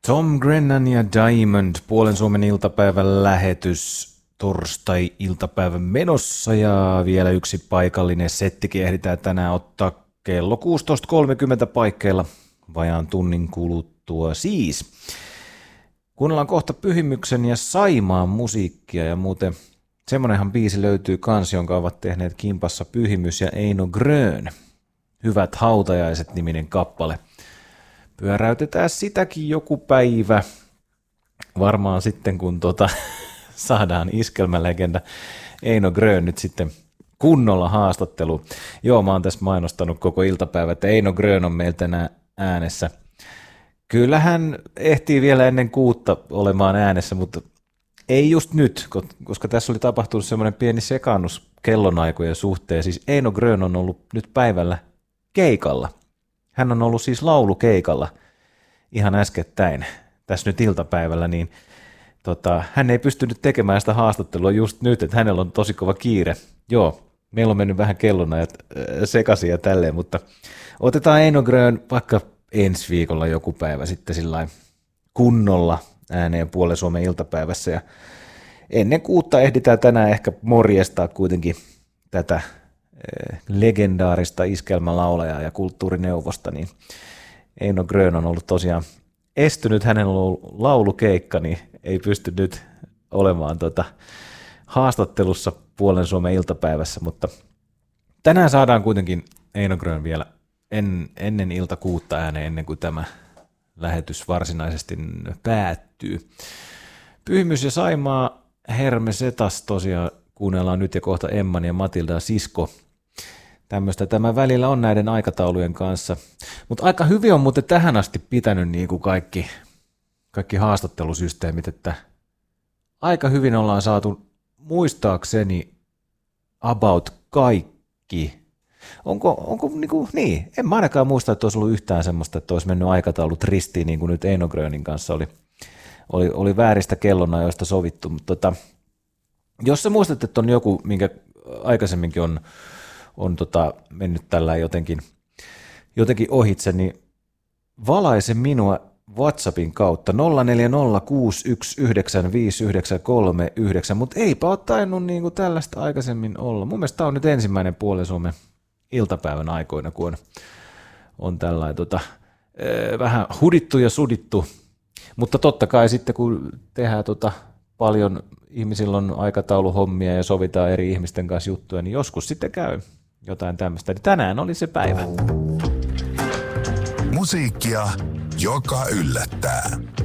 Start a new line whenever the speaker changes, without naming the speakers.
Tom Grennan ja Diamond, puolen Suomen iltapäivän lähetys, torstai-iltapäivän menossa ja vielä yksi paikallinen settikin ehditään tänään ottaa kello 16.30 paikkeilla vajaan tunnin kuluttua siis. Kuunnellaan kohta Pyhimyksen ja Saimaan musiikkia ja muuten semmonenhan biisi löytyy kans, jonka ovat tehneet kimpassa Pyhimys ja Eino Grön. Hyvät hautajaiset -niminen kappale. Pyöräytetään sitäkin joku päivä, varmaan sitten kun saadaan iskelmälegenda Eino Grön nyt sitten kunnolla haastattelu. Joo, mä oon tässä mainostanut koko iltapäivä, että Eino Grön on meillä tänään äänessä. Kyllähän ehtii vielä ennen 6 olemaan äänessä, mutta ei just nyt, koska tässä oli tapahtunut semmoinen pieni sekaannus kellonaikojen suhteen. Siis Eino Grön on ollut nyt päivällä keikalla. Hän on ollut siis laulukeikalla ihan äskettäin tässä nyt iltapäivällä, niin hän ei pystynyt tekemään sitä haastattelua just nyt, että hänellä on tosi kova kiire. Joo, meillä on mennyt vähän kellonajat sekaisin ja tälleen, mutta otetaan Eino Grön vaikka ensi viikolla joku päivä sitten sillain kunnolla ääneen puolen Suomen iltapäivässä. Ja ennen 6 ehditään tänään ehkä morjestaa kuitenkin tätä legendaarista iskelmälaulajaa ja kulttuurineuvosta, niin Eino Grön on ollut tosiaan estynyt, hänellä on ollut laulukeikka, niin ei pysty nyt olemaan haastattelussa puolen Suomen iltapäivässä, mutta tänään saadaan kuitenkin Eino Grön vielä ennen ilta 6 ääneen, ennen kuin tämä lähetys varsinaisesti päättyy. Pyhimys ja Saimaa, Herme Setas tosiaan kuunnellaan nyt ja kohta Emman ja Matilda Sisko. Tämmöistä tämä välillä on näiden aikataulujen kanssa. Mutta aika hyvin on muuten tähän asti pitänyt niin kuin kaikki haastattelusysteemit, että aika hyvin ollaan saatu muistaakseni about kaikki. Onko niin, en mä ainakaan muista, että olisi ollut yhtään semmoista, että olisi mennyt aikataulut ristiin, niin kuin nyt Eino Grönin kanssa oli vääristä kellonajoista sovittu, mutta jos sä muistat, että on joku, minkä aikaisemminkin on mennyt tällä jotenkin ohitse, niin valaise minua WhatsAppin kautta 0406195939, mutta eipä ole tainnut niinku tällaista aikaisemmin olla. Mun mielestä tämä on nyt ensimmäinen puolen Suomen iltapäivän aikoina, kun on tällainen vähän hudittu ja sudittu, mutta totta kai sitten kun tehdään paljon, ihmisillä on aikatauluhommia ja sovitaan eri ihmisten kanssa juttuja, niin joskus sitten käy jotain tämmöistä. Tänään oli se päivä.
Musiikkia, joka yllättää.